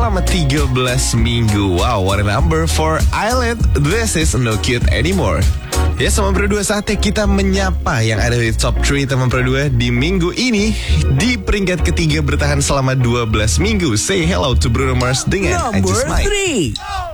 selama 13 minggu. Wow, what a number for Island. This is No Cute Anymore. Ya, teman berdua, saatnya kita menyapa yang ada di top 3 teman berdua di minggu ini. Di peringkat ketiga bertahan selama 12 minggu. Say hello to Bruno Mars dengan I Just Might. Number 3.